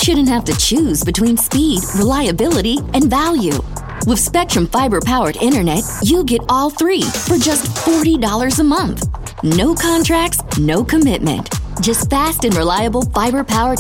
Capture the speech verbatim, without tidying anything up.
shouldn't have to choose between speed, reliability, and value. With Spectrum Fiber-powered internet, you get all three for just forty dollars a month. No contracts, no commitment. Just fast and reliable fiber-powered